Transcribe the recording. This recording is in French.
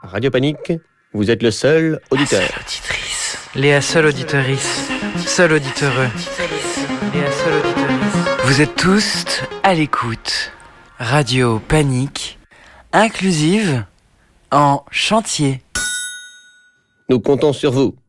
Radio Panique, vous êtes le seul auditeur. Seule auditrice. Léa, seule auditorice. Seul auditoreux. Léa, seule auditorice. Vous êtes tous à l'écoute. Radio Panique, inclusive en chantier. Nous comptons sur vous.